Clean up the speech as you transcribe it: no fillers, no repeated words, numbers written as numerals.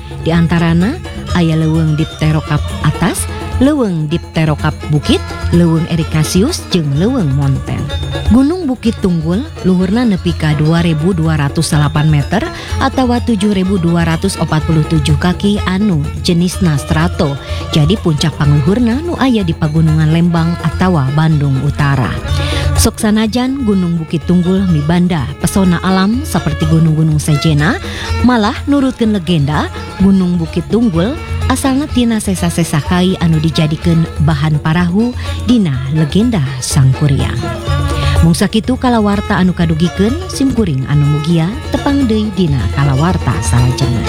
Di antarana aya leuweung Dipterokap atas, leuweung Dipterokap bukit, leuweung Ericasius jeung leuweung Monten. Gunung Bukit Tunggul luhurna nepi ka 2.208 meter atawa 7.247 kaki anu jenisna strato. Jadi puncak pangluhurna nu aya di Pagunungan Lembang atawa Bandung Utara. Sok sanajan Gunung Bukit Tunggul mibanda pesona alam seperti gunung-gunung sejena, malah nurutkeun legenda Gunung Bukit Tunggul asalna tina sesa-sesa kai anu dijadikeun bahan parahu dina legenda Sang Kuryang. Mung sakitu kalawarta anu kadugikeun sim kuring anu mugia tepang deui dina kalawarta salajengna.